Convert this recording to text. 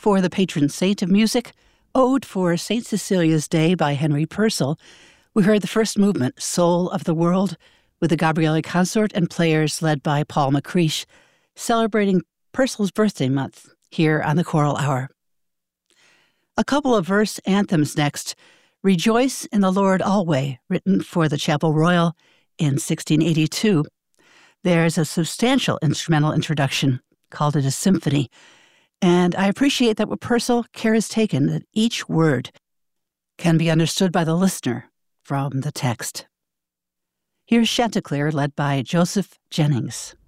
For the patron saint of music, Ode for St. Cecilia's Day by Henry Purcell, we heard the first movement, Soul of the World, with the Gabriele Consort and players led by Paul McCreesh, celebrating Purcell's birthday month here on the Choral Hour. A couple of verse anthems next. Rejoice in the Lord Alway, written for the Chapel Royal in 1682. There's a substantial instrumental introduction, called it a symphony, and I appreciate that with Purcell, care is taken that each word can be understood by the listener from the text. Here's Chanticleer, led by Joseph Jennings.